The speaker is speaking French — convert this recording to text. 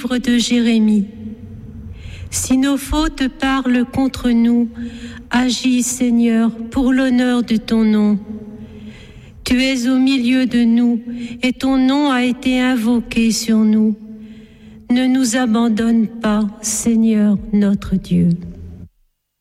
livre de Jérémie. Si nos fautes parlent contre nous, agis, Seigneur, pour l'honneur de ton nom. Tu es au milieu de nous et ton nom a été invoqué sur nous. Ne nous abandonne pas, Seigneur notre Dieu.